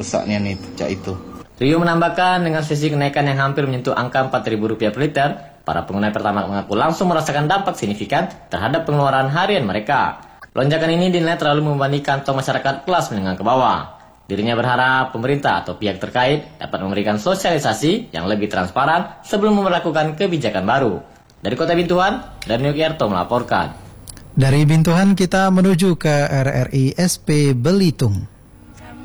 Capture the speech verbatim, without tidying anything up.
besarnya nih cak itu. Rio menambahkan dengan sisi kenaikan yang hampir menyentuh angka empat ribu rupiah per liter, para pengguna Pertamax mengaku langsung merasakan dampak signifikan terhadap pengeluaran harian mereka. Lonjakan ini dinilai terlalu membebani kantong masyarakat kelas menengah ke bawah. Dirinya berharap pemerintah atau pihak terkait dapat memberikan sosialisasi yang lebih transparan sebelum memperlakukan kebijakan baru. Dari Kota Bintuhan, Daniel Kierto melaporkan. Dari Bintuhan kita menuju ke R R I S P Belitung.